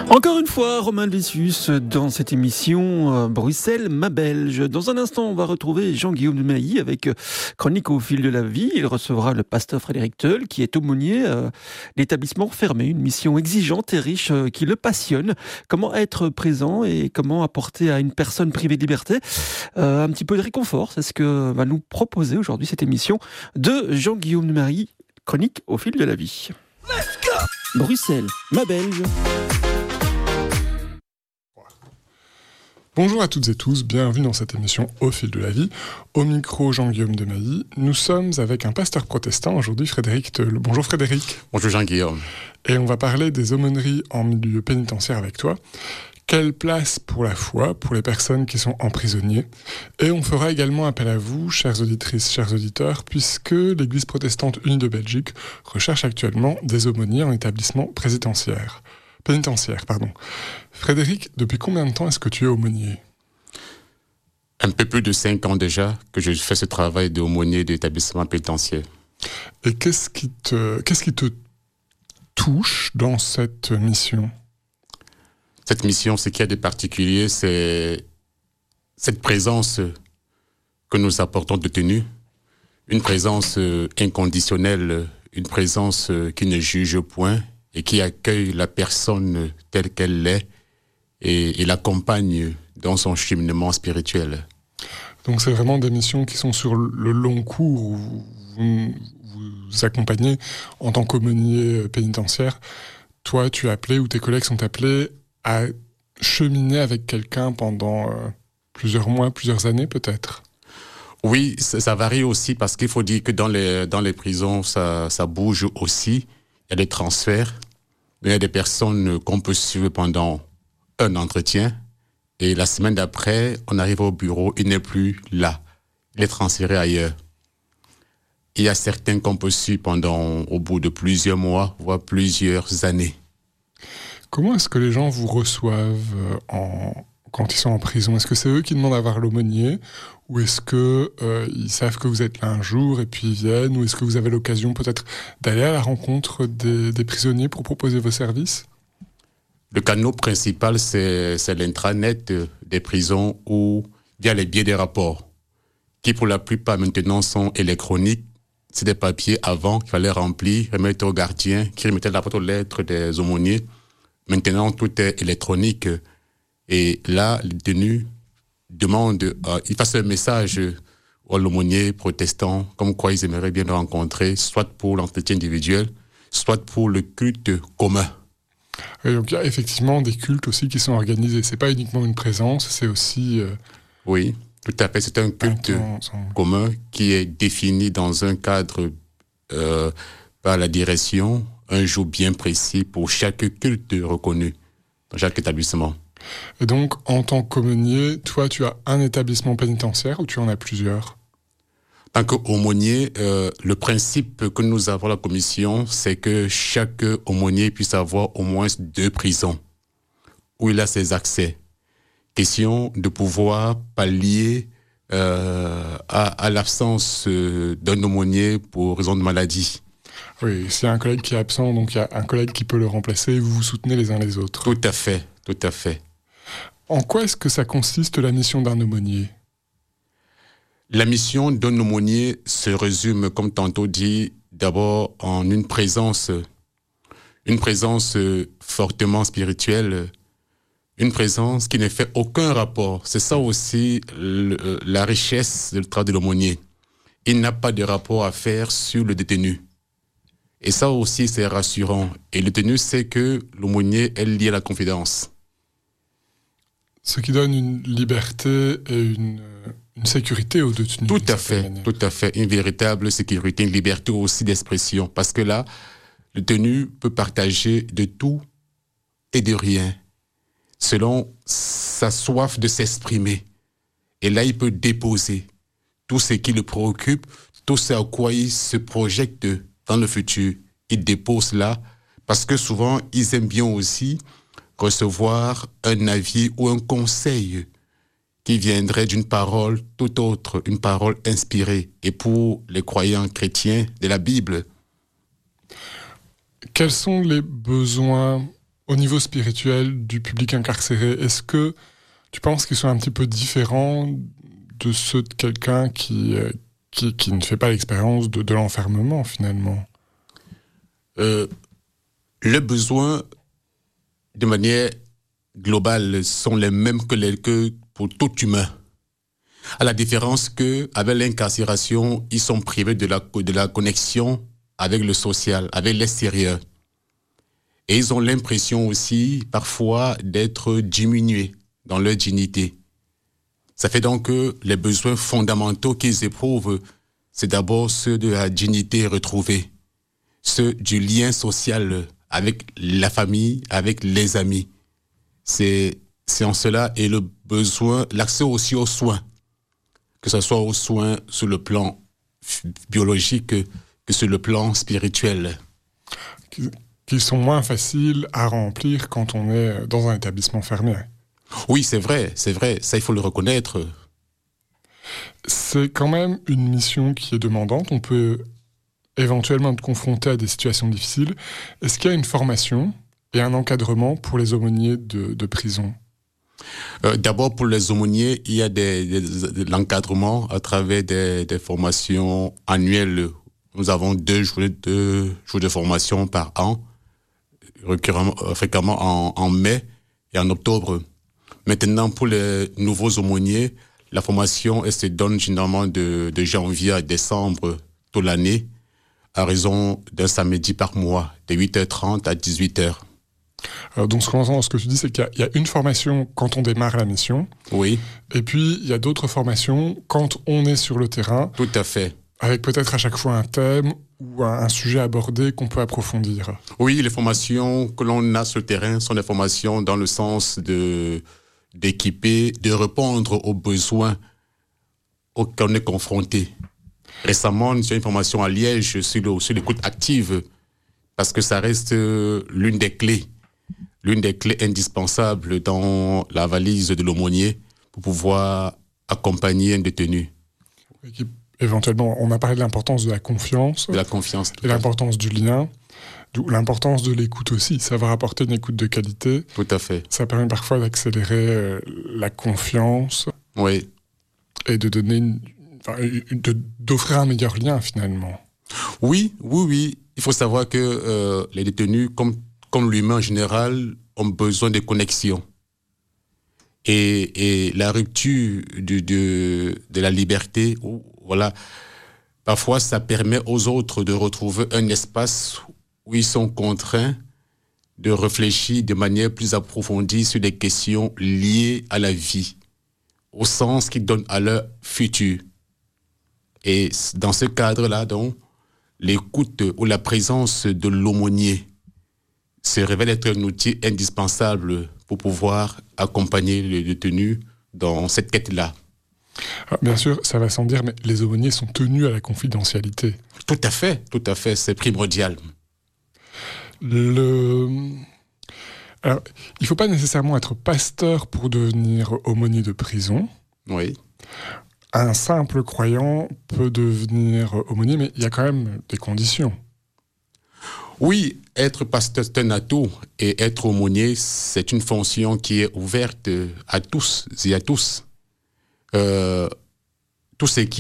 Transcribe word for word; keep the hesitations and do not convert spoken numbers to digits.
Encore une fois, Romain Lvessius dans cette émission euh, Bruxelles, ma Belge. Dans un instant, on va retrouver Jean-Guillaume de Mailly avec euh, Chronique au fil de la vie. Il recevra le pasteur Frédéric Teul, qui est aumônier euh, l'établissement fermé. Une mission exigeante et riche euh, qui le passionne. Comment être présent et comment apporter à une personne privée de liberté euh, un petit peu de réconfort. C'est ce que va nous proposer aujourd'hui cette émission de Jean-Guillaume de Mailly. Chronique au fil de la vie. Let's go Bruxelles, ma Belge. Bonjour à toutes et tous, bienvenue dans cette émission Au fil de la vie. Au micro, Jean-Guillaume de Mailly. Nous sommes avec un pasteur protestant, aujourd'hui Frédéric Teul. Bonjour Frédéric. Bonjour Jean-Guillaume. Et on va parler des aumôneries en milieu pénitentiaire avec toi. Quelle place pour la foi, pour les personnes qui sont emprisonnées. Et on fera également appel à vous, chères auditrices, chers auditeurs, puisque l'Église protestante unie de Belgique recherche actuellement des aumôniers en établissement pénitentiaire. Pénitentiaire, pardon. Frédéric, depuis combien de temps est-ce que tu es aumônier ? Un peu plus de cinq ans déjà que je fais ce travail d'aumônier d'établissement pénitentiaire. Et qu'est-ce qui te, qu'est-ce qui te touche dans cette mission ? Cette mission, ce qu'il y a de particulier, c'est cette présence que nous apportons détenus, une présence inconditionnelle, une présence qui ne juge point, et qui accueille la personne telle qu'elle l'est et, et l'accompagne dans son cheminement spirituel. Donc c'est vraiment des missions qui sont sur le long cours où vous vous accompagnez en tant qu'aumônier pénitentiaire. Toi, tu es appelé ou tes collègues sont appelés à cheminer avec quelqu'un pendant euh, plusieurs mois, plusieurs années peut-être. Oui, ça, ça varie aussi parce qu'il faut dire que dans les, dans les prisons, ça, ça bouge aussi. Il y a des transferts. Il y a des personnes qu'on peut suivre pendant un entretien et la semaine d'après, on arrive au bureau, il n'est plus là. Il est transféré ailleurs. Il y a certains qu'on peut suivre pendant, au bout de plusieurs mois, voire plusieurs années. Comment est-ce que les gens vous reçoivent en... quand ils sont en prison ? Est-ce que c'est eux qui demandent à voir l'aumônier ? Ou est-ce qu'ils euh, savent que vous êtes là un jour et puis ils viennent ? Ou est-ce que vous avez l'occasion peut-être d'aller à la rencontre des, des prisonniers pour proposer vos services ? Le canal principal, c'est, c'est l'intranet des prisons ou via les biais des rapports, qui pour la plupart maintenant sont électroniques. C'est des papiers avant qu'il fallait remplir, remettre au gardien, qui remettait la boîte aux lettres des aumôniers. Maintenant, tout est électronique. Et là, les détenus demandent, euh, ils fassent un message aux aumôniers protestants, comme quoi ils aimeraient bien le rencontrer, soit pour l'entretien individuel, soit pour le culte commun. Et donc il y a effectivement des cultes aussi qui sont organisés. C'est pas uniquement une présence, c'est aussi... Euh, oui, tout à fait. C'est un culte un temps, commun qui est défini dans un cadre euh, par la direction, un jour bien précis pour chaque culte reconnu dans chaque établissement. Et donc, en tant qu'aumônier, toi, tu as un établissement pénitentiaire ou tu en as plusieurs ? En tant qu'aumônier, euh, le principe que nous avons à la commission, c'est que chaque aumônier puisse avoir au moins deux prisons où il a ses accès. Question de pouvoir pallier euh, à, à l'absence d'un aumônier pour raison de maladie. Oui, s'il y a un collègue qui est absent, donc il y a un collègue qui peut le remplacer et vous vous soutenez les uns les autres. Tout à fait, tout à fait. En quoi est-ce que ça consiste la mission d'un aumônier ? La mission d'un aumônier se résume, comme tantôt dit, d'abord en une présence, une présence fortement spirituelle, une présence qui ne fait aucun rapport. C'est ça aussi le, la richesse du travail de l'aumônier. Il n'a pas de rapport à faire sur le détenu. Et ça aussi, c'est rassurant. Et le détenu sait que l'aumônier est lié à la confidence. Ce qui donne une liberté et une, une sécurité aux détenus. Tout à fait, tout à fait. Une véritable sécurité, une liberté aussi d'expression. Parce que là, le détenu peut partager de tout et de rien, selon sa soif de s'exprimer. Et là, il peut déposer tout ce qui le préoccupe, tout ce à quoi il se projette dans le futur. Il dépose là, parce que souvent, ils aiment bien aussi recevoir un avis ou un conseil qui viendrait d'une parole tout autre, une parole inspirée. Et pour les croyants chrétiens de la Bible. Quels sont les besoins Au niveau spirituel du public incarcéré, est-ce que tu penses qu'ils sont un petit peu différents de ceux de quelqu'un qui, euh, qui, qui ne fait pas l'expérience de, de l'enfermement, finalement? euh, Les besoins, de manière globale, sont les mêmes que, les, que pour tout humain. À la différence qu'avec l'incarcération, ils sont privés de la, de la connexion avec le social, avec l'extérieur. Et ils ont l'impression aussi, parfois, d'être diminués dans leur dignité. Ça fait donc que les besoins fondamentaux qu'ils éprouvent, c'est d'abord ceux de la dignité retrouvée, ceux du lien social avec la famille, avec les amis. C'est, c'est en cela, et le besoin, l'accès aussi aux soins, que ce soit aux soins sur le plan biologique que sur le plan spirituel. Qui sont moins faciles à remplir quand on est dans un établissement fermé. Oui, c'est vrai, c'est vrai, ça il faut le reconnaître. C'est quand même une mission qui est demandante, on peut éventuellement être confronté à des situations difficiles. Est-ce qu'il y a une formation et un encadrement pour les aumôniers de, de prison? euh, D'abord, pour les aumôniers, il y a des, des, de l'encadrement à travers des, des formations annuelles. Nous avons deux jours, deux jours de formation par an, fréquemment en, en mai et en octobre. Maintenant, pour les nouveaux aumôniers, la formation elle se donne généralement de, de janvier à décembre toute l'année, à raison d'un samedi par mois, de huit heures trente à dix-huit heures. Alors donc, ce qu'on entend, ce que tu dis, c'est qu'il y a, il y a une formation quand on démarre la mission. Oui. Et puis, il y a d'autres formations quand on est sur le terrain. Tout à fait. Avec peut-être à chaque fois un thème ou un, un sujet abordé qu'on peut approfondir. Oui, les formations que l'on a sur le terrain sont des formations dans le sens de, d'équiper, de répondre aux besoins auxquels on est confronté. Récemment, j'ai eu une formation à Liège sur, le, sur l'écoute active, parce que ça reste l'une des clés, l'une des clés indispensables dans la valise de l'aumônier pour pouvoir accompagner un détenu. Éventuellement, on a parlé de l'importance de la confiance. De la confiance. Et l'importance du lien. D'où l'importance de l'écoute aussi. Savoir apporter une écoute de qualité. Tout à fait. Ça permet parfois d'accélérer euh, la confiance. Oui. Et de donner une, enfin, de, d'offrir un meilleur lien finalement. Oui, oui, oui. Il faut savoir que euh, les détenus, comme, comme l'humain en général, ont besoin de connexion. Et, et la rupture de, de, de la liberté, voilà, parfois ça permet aux autres de retrouver un espace où ils sont contraints de réfléchir de manière plus approfondie sur des questions liées à la vie, au sens qu'ils donnent à leur futur. Et dans ce cadre-là, donc, l'écoute ou la présence de l'aumônier se révèle être un outil indispensable pour pouvoir accompagner les détenus dans cette quête-là. Alors, bien sûr, ça va sans dire, mais les aumôniers sont tenus à la confidentialité. Tout à fait, tout à fait, c'est primordial. Le... Alors, il ne faut pas nécessairement être pasteur pour devenir aumônier de prison. Oui. Un simple croyant peut devenir aumônier, mais il y a quand même des conditions. Oui, être pasteur, c'est un atout, et être aumônier, c'est une fonction qui est ouverte à tous et à tous. Euh, tous ceux qui